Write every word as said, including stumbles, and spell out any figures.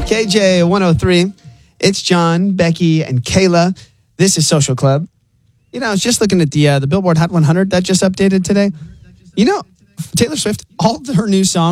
K J one oh three. It's John, Becky, and Kayla. This is Social Club. You know, I was just looking at the uh, the Billboard Hot one hundred that just updated today. You know, Taylor Swift, all of her new songs